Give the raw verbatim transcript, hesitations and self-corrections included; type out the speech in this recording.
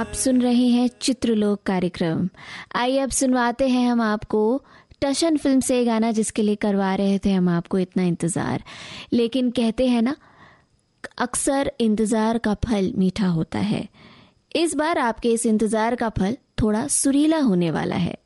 आप सुन रहे हैं चित्रलोक कार्यक्रम। आइए अब सुनवाते हैं हम आपको टशन फिल्म से गाना जिसके लिए करवा रहे थे हम आपको इतना इंतजार। लेकिन कहते हैं ना, अक्सर इंतजार का फल मीठा होता है। इस बार आपके इस इंतजार का फल थोड़ा सुरीला होने वाला है।